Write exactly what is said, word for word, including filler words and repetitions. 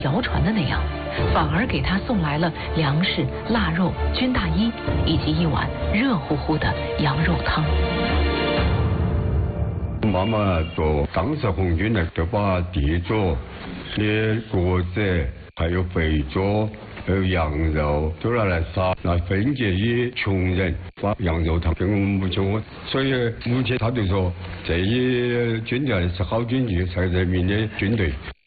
谣传的那样，反而给他送来了粮食、腊肉、军大衣以及一碗热乎乎的羊肉汤。 妈妈说，当时红军呢就把地主、的鸽子、还有肥猪、还有羊肉都拿来杀，那分给予穷人，把羊肉汤给我们母亲喝。所以母亲她就说，这一军队是好军队，才人民的军队。